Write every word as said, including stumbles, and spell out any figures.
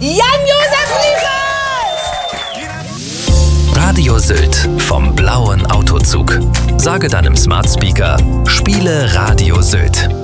Jan-Josef Liefers! Radio Sylt vom blauen Autozug. Sage deinem Smart Speaker, spiele Radio Sylt.